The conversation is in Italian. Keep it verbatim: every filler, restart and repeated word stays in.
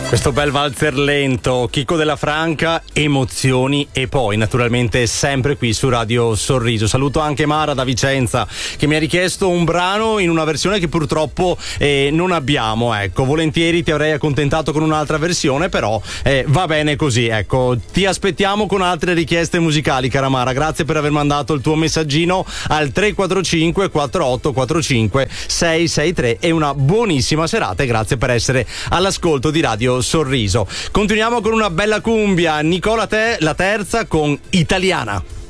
Questo bel valzer lento, Chicco della Franca, emozioni, e poi naturalmente sempre qui su Radio Sorriso. Saluto anche Mara da Vicenza che mi ha richiesto un brano in una versione che purtroppo eh, non abbiamo, ecco, volentieri ti avrei accontentato con un'altra versione, però eh, va bene così, ecco, ti aspettiamo con altre richieste musicali, cara Mara. Grazie per aver mandato il tuo messaggino al tre quattro cinque quattro otto quattro cinque sei sei tre e una buonissima serata e grazie per essere all'ascolto di Radio Sorriso. Continuiamo con una bella cumbia, Nicola Te, la terza con Italiana.